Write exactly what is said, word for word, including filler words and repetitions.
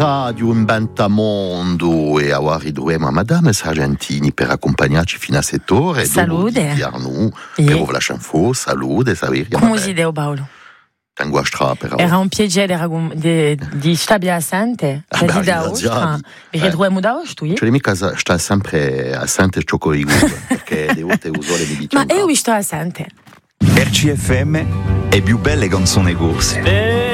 Radio Inventa Mondo e ora ritroviamo a Madame Sargentini per accompagnarci fino a sette ore. Salute. Arno, Yeah. per la chanfo, salute, Saveria. Come si deu, Paolo? Tengo a stra però. Era un piacere ragum- di, di stabile assente. Ah, Da beh, di da ringraziati. ostra. E ritroviamo da ostra, Cioè, mica sta sempre assente cioccolino, perché devo te usare le Ma io vi sto assente. R C F M è più belle canzoni corse.